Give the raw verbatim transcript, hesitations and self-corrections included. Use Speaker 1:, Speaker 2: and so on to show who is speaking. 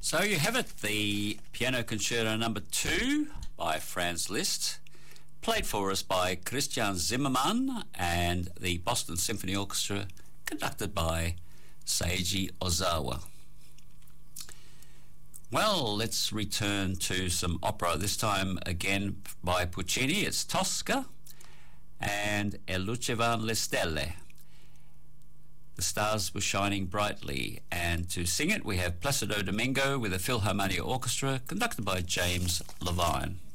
Speaker 1: So you have it, the Piano Concerto number two by Franz Liszt, played for us by Christian Zimmermann and the Boston Symphony Orchestra, conducted by Seiji Ozawa. Well, let's return to some opera, this time again by Puccini. It's Tosca and E lucevano le stelle. The stars were shining brightly, and to sing it we have Placido Domingo with the Philharmonia Orchestra, conducted by James Levine.